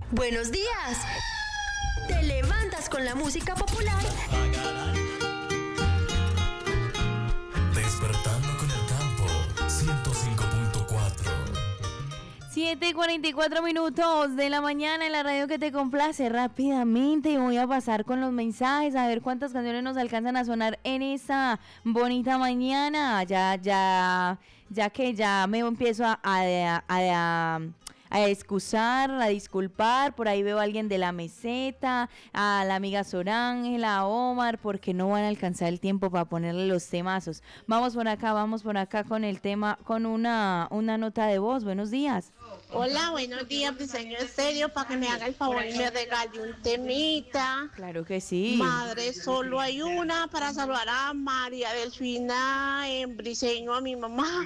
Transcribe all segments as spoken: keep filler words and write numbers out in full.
Buenos días. Te levantas con la música popular. Despertando con el campo, ciento cinco punto cuatro. siete y cuarenta y cuatro minutos de la mañana en la radio que te complace. Rápidamente voy a pasar con los mensajes a ver cuántas canciones nos alcanzan a sonar en esta bonita mañana. Ya, ya, ya que ya me empiezo a, a, a, a a excusar, a disculpar, por ahí veo a alguien de la meseta, a la amiga Sorángela, a Omar, porque no van a alcanzar el tiempo para ponerle los temazos. Vamos por acá, vamos por acá con el tema, con una, una nota de voz. Buenos días. Hola, buenos días, Briseño Estéreo, para que me haga el favor y me regale un temita. Claro que sí. Madre, solo hay una, para saludar a María Delfina en Briseño, a mi mamá,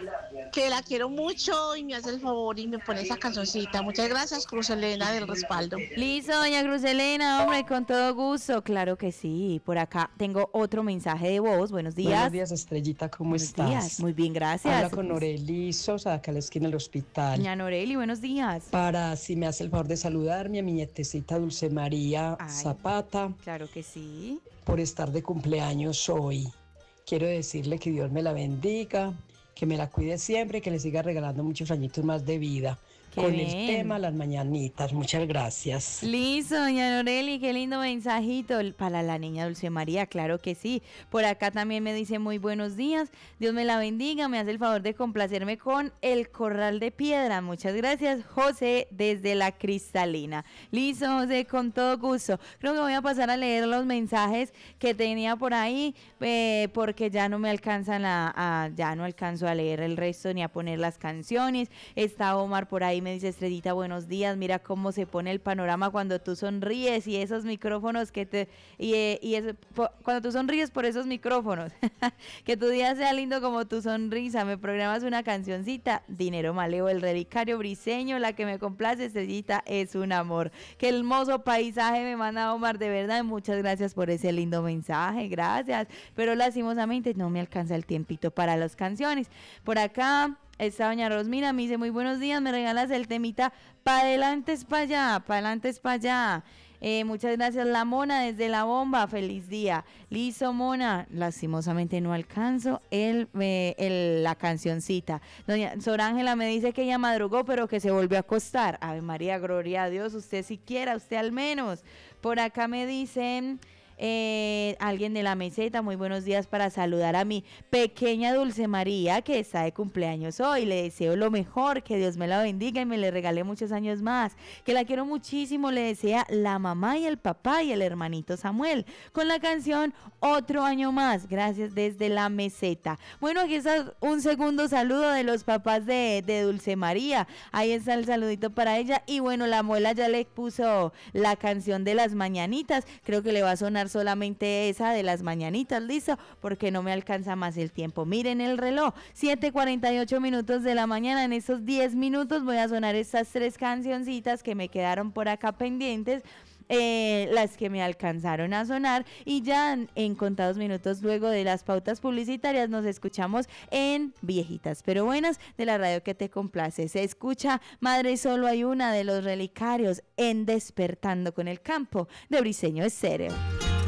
que la quiero mucho y me hace el favor y me pone esa cancioncita. Muchas gracias, Cruz Elena del Respaldo. Listo, doña Cruz Elena, hombre, con todo gusto. Claro que sí. Por acá tengo otro mensaje de voz. Buenos días. Buenos días, Estrellita, ¿cómo Buenos estás? Días. Muy bien, gracias. Habla con Noreli Sosa, acá a la esquina del hospital. Doña Noreli, buenos días. Para, si me hace el favor de saludarme a mi nietecita Dulce María Ay, Zapata. Claro que sí. Por estar de cumpleaños hoy. Quiero decirle que Dios me la bendiga, que me la cuide siempre y que le siga regalando muchos añitos más de vida. Qué con bien. el tema Las Mañanitas. Muchas gracias. Listo, doña Noreli, qué lindo mensajito para la niña Dulce María, claro que sí. Por acá también me dice muy buenos días, Dios me la bendiga, me hace el favor de complacerme con El Corral de Piedra. Muchas gracias, José, desde La Cristalina. Listo, José, con todo gusto. Creo que voy a pasar a leer los mensajes que tenía por ahí, eh, porque ya no me alcanzan a, a, ya no alcanzo a leer el resto ni a poner las canciones. Está Omar por ahí, me dice Estrellita, buenos días, mira cómo se pone el panorama cuando tú sonríes y esos micrófonos que te, y, y eso, po, cuando tú sonríes por esos micrófonos, que tu día sea lindo como tu sonrisa, me programas una cancioncita, Dinero Maleo, El Relicario Briseño, la que me complace, Estrellita, es un amor. Qué hermoso paisaje me manda Omar, de verdad, muchas gracias por ese lindo mensaje, gracias, pero lastimosamente no me alcanza el tiempito para las canciones. Por acá esta doña Rosmina me dice muy buenos días, me regalas el temita pa' adelante es pa' allá, pa' adelante es pa' allá. Eh, muchas gracias, la Mona desde La Bomba, feliz día. Listo, Mona, lastimosamente no alcanzo el, eh, el, la cancioncita. Doña Sorángela me dice que ella madrugó pero que se volvió a acostar. Ave María, gloria a Dios, usted siquiera, usted al menos. Por acá me dicen... Eh, alguien de la meseta, muy buenos días para saludar a mi pequeña Dulce María que está de cumpleaños hoy, le deseo lo mejor, que Dios me la bendiga y me le regale muchos años más, que la quiero muchísimo, le desea la mamá y el papá y el hermanito Samuel, con la canción Otro Año Más, gracias desde la meseta. Bueno, aquí está un segundo saludo de los papás de, de Dulce María, ahí está el saludito para ella y bueno, la abuela ya le puso la canción de Las Mañanitas, creo que le va a sonar solamente esa de Las Mañanitas, listo, porque no me alcanza más el tiempo. Miren el reloj, siete cuarenta y ocho minutos de la mañana, en estos diez minutos voy a sonar estas tres cancioncitas que me quedaron por acá pendientes, eh, las que me alcanzaron a sonar y ya en contados minutos luego de las pautas publicitarias nos escuchamos en Viejitas pero Buenas de la radio que te complace. Se escucha Madre Solo Hay Una de Los Relicarios en Despertando con el Campo de Briseño Estéreo.